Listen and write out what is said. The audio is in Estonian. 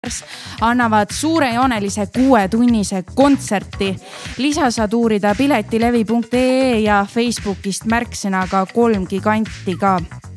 annavad suurejoonelise 6-tunnise kontserti. Lisa saad uurida piletilevi.ee ja Facebookist märksõnaga 3 giganti ka.